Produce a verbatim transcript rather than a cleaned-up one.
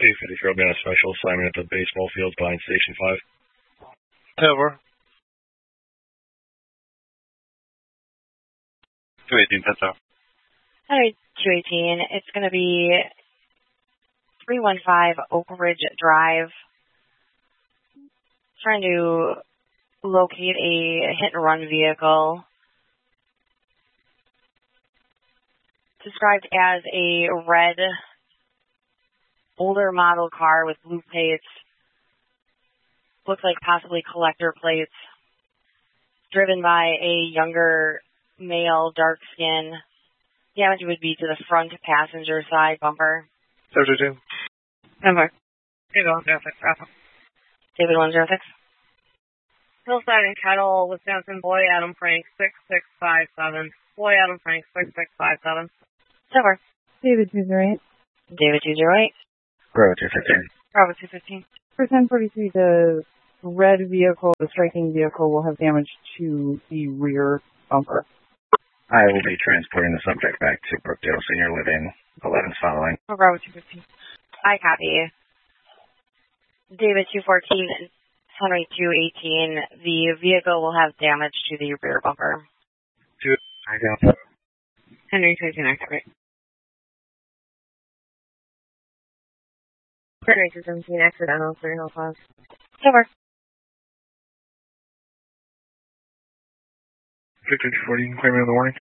eight fifty-three will be on a special assignment at the baseball fields behind Station five. Over. two eighteen, that's out. Hi, two eighteen. It's going to be three one five Oak Ridge Drive. Trying to locate a hit-and-run vehicle described as a red, older model car with blue plates. Looks like possibly collector plates. Driven by a younger male, dark skin. Damage would be to the front passenger side bumper. thirty-two. Number. David one zero six, Rafa. David one zero six. Hillside and Kettle, Wisconsin, Boy Adam Frank, six six five seven. Boy Adam Frank, six six five seven. Number. David two zero eight. David two zero eight. Bravo two fifteen. Bravo two fifteen. For ten forty-three, the red vehicle, the striking vehicle, will have damage to the rear bumper. I will be transporting the subject back to Brookdale Senior Living, eleven's following. Oh, Bravo two fifteen. I copy. David two fourteen, Henry two eighteen. The vehicle will have damage to the rear bumper. Two, I got Henry two eighteen, I copy. Henry two seventeen, accidental, three Hill Five. Over. fifty forty, claiming in the warning.